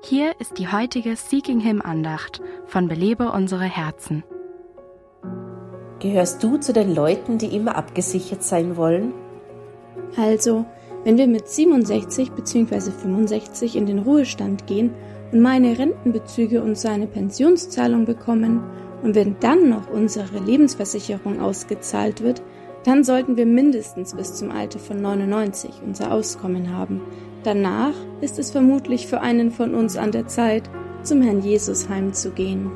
Hier ist die heutige Seeking Him Andacht von Belebe unsere Herzen. Gehörst du zu den Leuten, die immer abgesichert sein wollen? Also, wenn wir mit 67 bzw. 65 in den Ruhestand gehen und meine Rentenbezüge und seine Pensionszahlung bekommen und wenn dann noch unsere Lebensversicherung ausgezahlt wird, dann sollten wir mindestens bis zum Alter von 99 unser Auskommen haben. Danach ist es vermutlich für einen von uns an der Zeit, zum Herrn Jesus heimzugehen.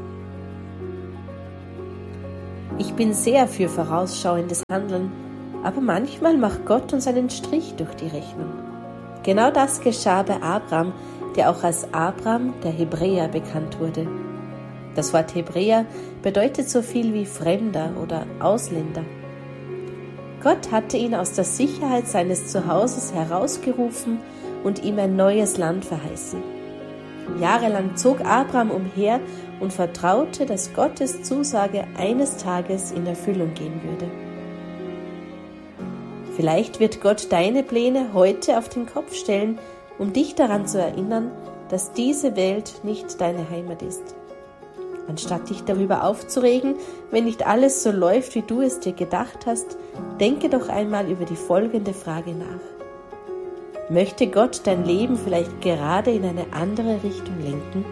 Ich bin sehr für vorausschauendes Handeln, aber manchmal macht Gott uns einen Strich durch die Rechnung. Genau das geschah bei Abraham, der auch als Abram der Hebräer bekannt wurde. Das Wort Hebräer bedeutet so viel wie Fremder oder Ausländer. Gott hatte ihn aus der Sicherheit seines Zuhauses herausgerufen und ihm ein neues Land verheißen. Jahrelang zog Abraham umher und vertraute, dass Gottes Zusage eines Tages in Erfüllung gehen würde. Vielleicht wird Gott deine Pläne heute auf den Kopf stellen, um dich daran zu erinnern, dass diese Welt nicht deine Heimat ist. Anstatt dich darüber aufzuregen, wenn nicht alles so läuft, wie du es dir gedacht hast, denke doch einmal über die folgende Frage nach. Möchte Gott dein Leben vielleicht gerade in eine andere Richtung lenken?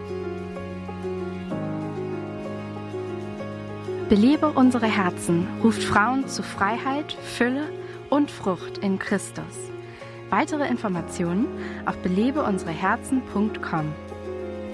Belebe unsere Herzen ruft Frauen zu Freiheit, Fülle und Frucht in Christus. Weitere Informationen auf belebeunsereherzen.com.